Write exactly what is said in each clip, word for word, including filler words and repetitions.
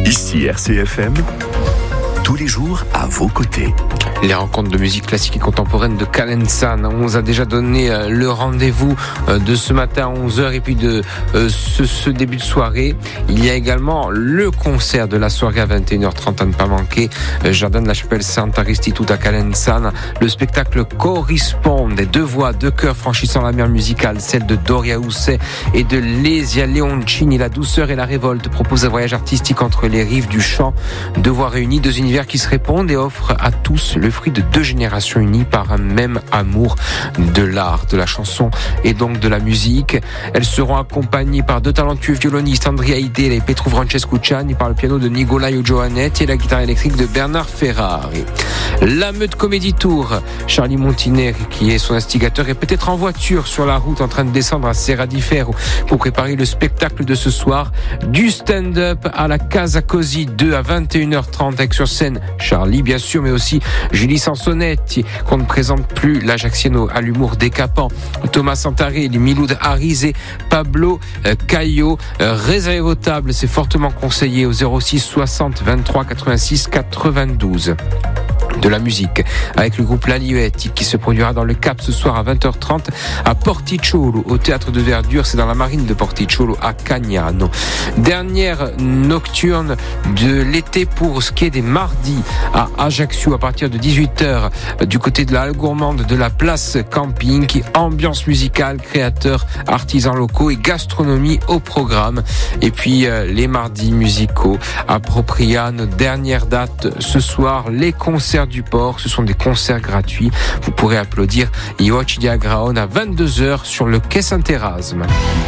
Ici R C F M, tous les jours à vos côtés. Les rencontres de musique classique et contemporaine de Kalensan. On vous a déjà donné le rendez-vous de ce matin à onze heures et puis de ce, ce début de soirée. Il y a également le concert de la soirée à vingt et une heures trente à ne pas manquer. Jardin de la Chapelle Santa Restituta à Kalensan. Le spectacle correspond des deux voix, deux chœurs franchissant la mer musicale, celle de Doria Housset et de Lesia Leoncini. La douceur et la révolte propose un voyage artistique entre les rives du chant. Deux voix réunies, deux univers qui se répondent et offrent à tous le fruit de deux générations unies par un même amour de l'art, de la chanson et donc de la musique. Elles seront accompagnées par deux talentueux violonistes, Andrea Idele et Petru Francescucciani, par le piano de Nicolaio Giovannetti et la guitare électrique de Bernard Ferrari. La Meute Comedy Tour, Charlie Montineri, qui est son instigateur, est peut-être en voiture sur la route en train de descendre à Serra di Ferro pour préparer le spectacle de ce soir. Du stand-up à la Casa Così deux à vingt et une heures trente avec sur scène Charlie bien sûr, mais aussi Julie Sansonetti, qu'on ne présente plus, l'Ajacciano à l'humour décapant, Thomas Santarelli, Miloud Arizé, Pablo euh, Caillot. Euh, réservez vos tables, c'est fortement conseillé au zéro six soixante vingt-trois quatre-vingt-six quatre-vingt-douze. De la musique avec le groupe La Lieuette qui se produira dans le Cap ce soir à vingt heures trente à Porticciolo au théâtre de Verdure, c'est dans la marine de Porticciolo à Cagnano. Dernière nocturne de l'été pour ce qui est des mardis à Ajaccio à partir de dix-huit heures du côté de la Halle Gourmande de la place Camping, qui ambiance musicale, créateurs, artisans locaux et gastronomie au programme. Et puis euh, les mardis musicaux à Propriano, dernière date ce soir, les concerts du port, ce sont des concerts gratuits. Vous pourrez applaudir Ioci di Agraon à vingt-deux heures sur le quai Saint-Erasme.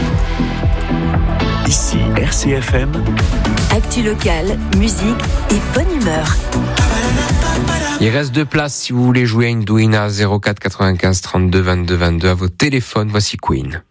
Ici R C F M. Actu locale, musique et bonne humeur. Il reste deux places si vous voulez jouer à Induina, zéro quatre quatre-vingt-quinze trente-deux vingt-deux vingt-deux à vos téléphones. Voici Queen.